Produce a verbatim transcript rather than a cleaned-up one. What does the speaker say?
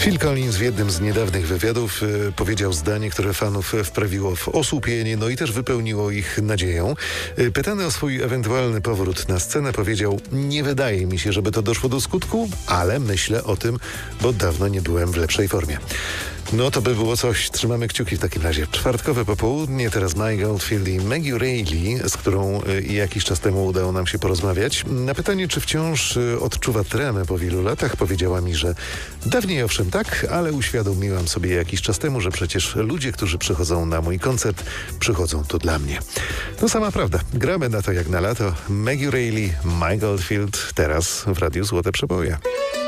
Phil Collins w jednym z niedawnych wywiadów y, powiedział zdanie, które fanów wprawiło w osłupienie, no i też wypełniło ich nadzieją. Y, pytany o swój ewentualny powrót na scenę powiedział: nie wydaje mi się, żeby to doszło do skutku, ale myślę o tym, bo dawno nie byłem w lepszej formie. No to by było coś. Trzymamy kciuki w takim razie. Czwartkowe popołudnie, teraz Mike Oldfield i Maggie Reilly, z którą y, jakiś czas temu udało nam się porozmawiać. Na pytanie, czy wciąż y, odczuwa tremę po wielu latach, powiedziała mi, że dawniej owszem tak, ale uświadomiłam sobie jakiś czas temu, że przecież ludzie, którzy przychodzą na mój koncert, przychodzą tu dla mnie. No sama prawda. Gramy na to jak na lato. Maggie Reilly, Mike Oldfield, teraz w Radiu Złote Przeboje.